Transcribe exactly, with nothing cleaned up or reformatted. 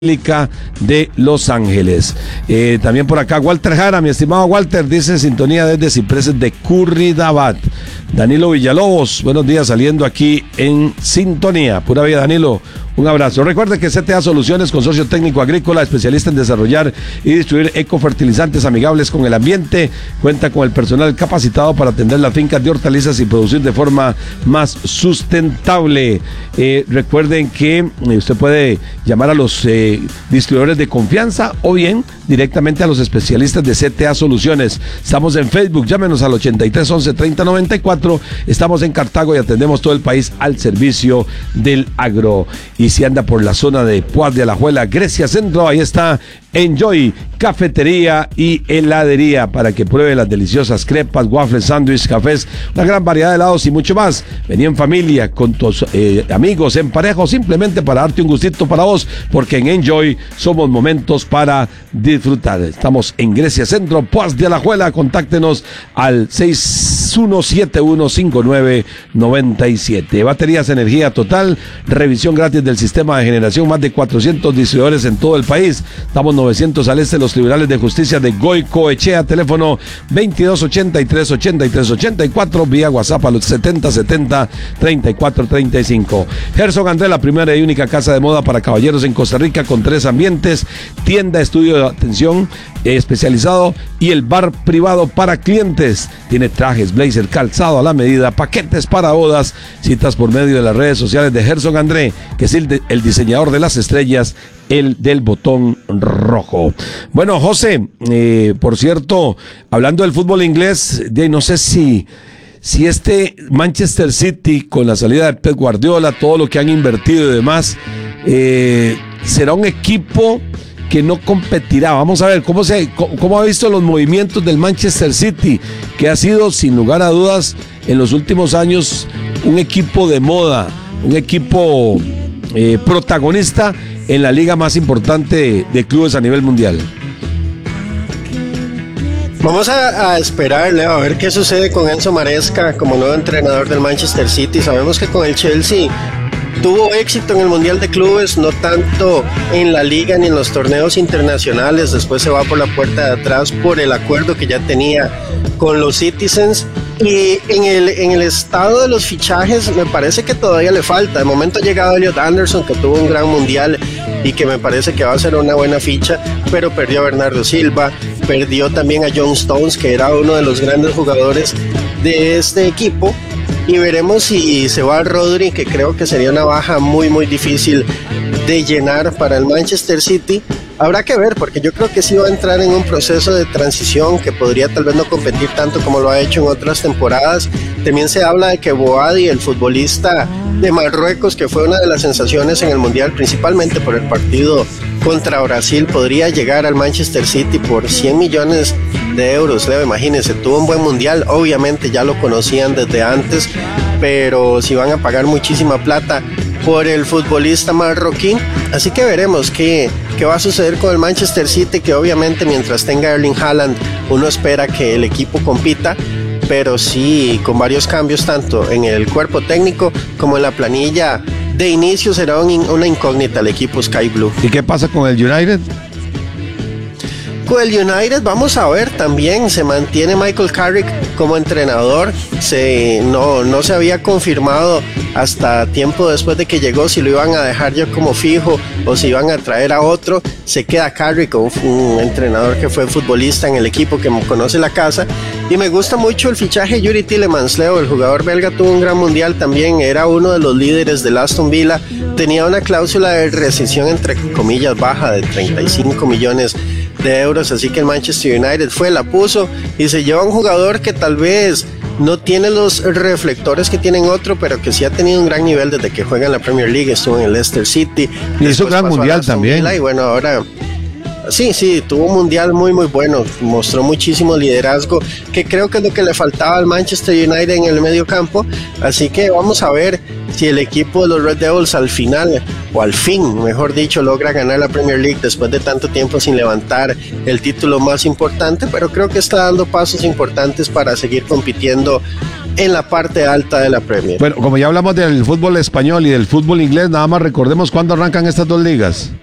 de Los Ángeles. Eh, también por acá Walter Jara, mi estimado Walter, dice sintonía desde Cipreses de Curridabat. Danilo Villalobos, buenos días, saliendo aquí en sintonía. Pura vida, Danilo, un abrazo. Recuerde que C T A Soluciones, consorcio técnico agrícola, especialista en desarrollar y distribuir ecofertilizantes amigables con el ambiente, cuenta con el personal capacitado para atender las fincas de hortalizas y producir de forma más sustentable. Eh, recuerden que usted puede llamar a los eh, distribuidores de confianza o bien directamente a los especialistas de C T A Soluciones. Estamos en Facebook, llámenos al ochenta y tres once treinta noventa y cuatro. Estamos en Cartago y atendemos todo el país al servicio del agro. Y si anda por la zona de Poás de Alajuela, Grecia Centro, ahí está Enjoy, cafetería y heladería para que pruebe las deliciosas crepas, waffles, sándwiches, cafés, una gran variedad de helados y mucho más. Vení en familia, con tus eh, amigos, en pareja o simplemente para darte un gustito para vos, porque en Enjoy somos momentos para disfrutar. Estamos en Grecia Centro, Poás de Alajuela. Contáctenos al seis uno siete uno cinco nueve nueve siete. Baterías Energía Total, revisión gratis del sistema de generación, más de cuatrocientos distribuidores en todo el país. Estamos novecientos al este de los Tribunales de Justicia de Goicoechea, teléfono veintidós ochenta y tres ochenta y tres ochenta y cuatro, vía WhatsApp a los setenta setenta treinta y cuatro treinta y cinco. Herzog André, la primera y única casa de moda para caballeros en Costa Rica, con tres ambientes, tienda, estudio de atención eh, especializado y el bar privado para clientes. Tiene trajes, blazer, calzado a la medida, paquetes para bodas, citas por medio de las redes sociales de Herzog André, que es el, de, el diseñador de las estrellas, el del botón rojo. Bueno, José, eh, por cierto, hablando del fútbol inglés, de, no sé si, si este Manchester City, con la salida de Pep Guardiola, todo lo que han invertido y demás, eh, será un equipo que no competirá. Vamos a ver cómo se cómo ha visto los movimientos del Manchester City, que ha sido sin lugar a dudas en los últimos años un equipo de moda, un equipo eh, protagonista en la liga más importante de, de clubes a nivel mundial. Vamos a, a esperar, Leo, a ver qué sucede con Enzo Maresca como nuevo entrenador del Manchester City. Sabemos que con el Chelsea tuvo éxito en el Mundial de Clubes, no tanto en la liga ni en los torneos internacionales. Después se va por la puerta de atrás por el acuerdo que ya tenía con los Citizens. Y en el, en el estado de los fichajes me parece que todavía le falta. De momento ha llegado Elliot Anderson, que tuvo un gran mundial y que me parece que va a ser una buena ficha, pero perdió a Bernardo Silva, perdió también a John Stones, que era uno de los grandes jugadores de este equipo. Y veremos si se va a Rodri, que creo que sería una baja muy muy difícil de llenar para el Manchester City. Habrá que ver, porque yo creo que sí va a entrar en un proceso de transición que podría tal vez no competir tanto como lo ha hecho en otras temporadas. También se habla de que Boadi, el futbolista de Marruecos, que fue una de las sensaciones en el Mundial, principalmente por el partido contra Brasil, podría llegar al Manchester City por cien millones de euros. Leo, imagínense, tuvo un buen Mundial, obviamente ya lo conocían desde antes, pero si van a pagar muchísima plata por el futbolista marroquí, así que veremos qué, qué va a suceder con el Manchester City, que obviamente mientras tenga Erling Haaland uno espera que el equipo compita, pero sí con varios cambios tanto en el cuerpo técnico como en la planilla de inicio. Será un, una incógnita el equipo Sky Blue. ¿Y qué pasa con el United? El United, vamos a ver también, se mantiene Michael Carrick como entrenador. Se, no, no se había confirmado hasta tiempo después de que llegó si lo iban a dejar ya como fijo o si iban a traer a otro. Se queda Carrick, un, un entrenador que fue futbolista en el equipo, que conoce la casa. Y me gusta mucho el fichaje de Yuri Tielemans, Leo, el jugador belga tuvo un gran mundial también, era uno de los líderes del Aston Villa, tenía una cláusula de rescisión entre comillas baja de treinta y cinco millones de euros, así que el Manchester United fue, la puso y se lleva un jugador que tal vez no tiene los reflectores que tienen otro, pero que sí ha tenido un gran nivel desde que juega en la Premier League. Estuvo en el Leicester City y hizo gran mundial también. Villa, y bueno, ahora sí, sí, tuvo un mundial muy muy bueno, mostró muchísimo liderazgo, que creo que es lo que le faltaba al Manchester United en el medio campo. Así que vamos a ver si el equipo de los Red Devils al final, o al fin, mejor dicho, logra ganar la Premier League después de tanto tiempo sin levantar el título más importante, pero creo que está dando pasos importantes para seguir compitiendo en la parte alta de la Premier. Bueno, como ya hablamos del fútbol español y del fútbol inglés, nada más recordemos cuándo arrancan estas dos ligas.